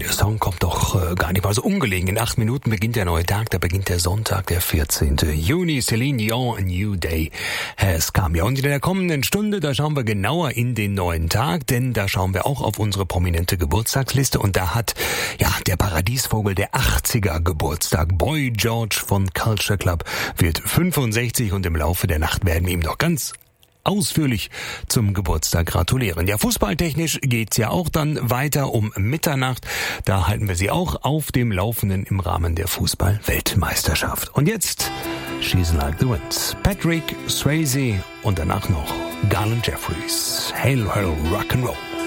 der Song kommt doch gar nicht mal so ungelegen. In 8 Minuten beginnt der neue Tag, da beginnt der Sonntag, der 14. Juni. Celine Dion, A New Day has come. Ja, und in der kommenden Stunde, da schauen wir genauer in den neuen Tag, denn da schauen wir auch auf unsere prominente Geburtstagsliste und da hat, der Paradiesvogel der 80er Geburtstag. Boy George von Culture Club wird 65 und im Laufe der Nacht werden wir ihm doch ganz ausführlich zum Geburtstag gratulieren. Ja, fußballtechnisch geht's ja auch dann weiter um Mitternacht. Da halten wir Sie auch auf dem Laufenden im Rahmen der Fußball-Weltmeisterschaft. Und jetzt She's Like the Wind. Patrick Swayze und danach noch Garland Jeffries. Hail, hail, Rock'n'Roll.